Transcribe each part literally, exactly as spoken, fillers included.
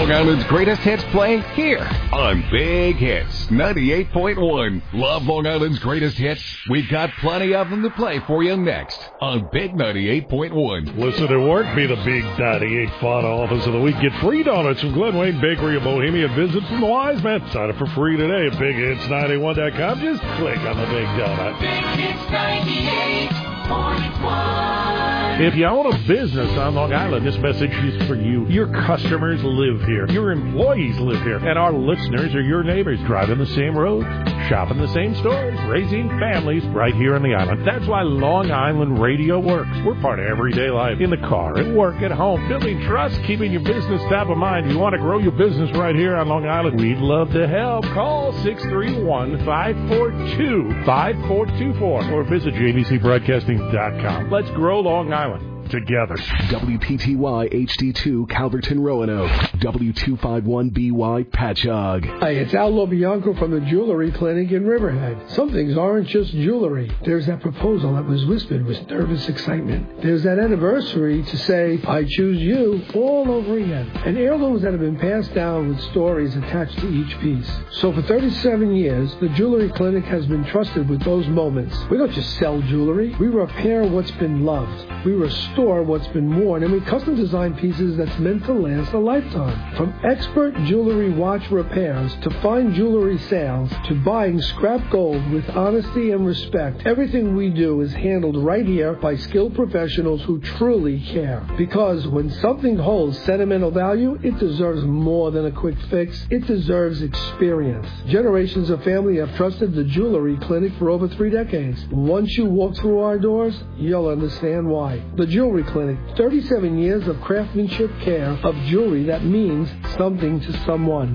Long Island's greatest hits play here on Big Hits ninety-eight point one. Love Long Island's greatest hits? We've got plenty of them to play for you next on Big ninety-eight point one. Listen at work, be the Big ninety-eight Fun Office of the Week. Get free donuts from Glen Wayne Bakery of Bohemia. Visit from the Wise Man. Sign up for free today at big hits ninety-one dot com. Just click on the big donut. Big Hits ninety-eight point one. If you own a business on Long Island, this message is for you. Your customers live here. Your employees live here. And our listeners are your neighbors, driving the same roads, shopping the same stores, raising families right here on the island. That's why Long Island Radio works. We're part of everyday life, in the car, at work, at home, building trust, keeping your business top of mind. You want to grow your business right here on Long Island? We'd love to help. Call six three one, five four two, five four two four or visit j b c broadcasting dot com. Let's grow Long Island together. W P T Y H D two Calverton Roanoke. W two fifty-one B Y Patchogue. Hi, it's Al Lobianco from the Jewelry Clinic in Riverhead. Some things aren't just jewelry. There's that proposal that was whispered with nervous excitement. There's that anniversary to say, I choose you, all over again. And heirlooms that have been passed down with stories attached to each piece. So for thirty-seven years, the Jewelry Clinic has been trusted with those moments. We don't just sell jewelry. We repair what's been loved. We restore what's been worn, and we custom design pieces that's meant to last a lifetime. From expert jewelry watch repairs to fine jewelry sales to buying scrap gold with honesty and respect, everything we do is handled right here by skilled professionals who truly care. Because when something holds sentimental value, it deserves more than a quick fix. It deserves experience. Generations of family have trusted the Jewelry Clinic for over three decades. Once you walk through our doors, you'll understand why. The Jewelry Clinic, thirty-seven years of craftsmanship care of jewelry that means something to someone.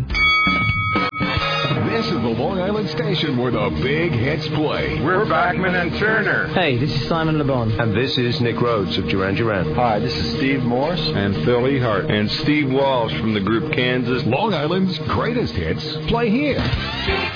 This is the Long Island station where the big hits play. We're Bachman and Turner. Hey, this is Simon Le Bon. And this is Nick Rhodes of Duran Duran. Hi, this is Steve Morse. And Phil Ehart. And Steve Walsh from the group Kansas. Long Island's greatest hits play here.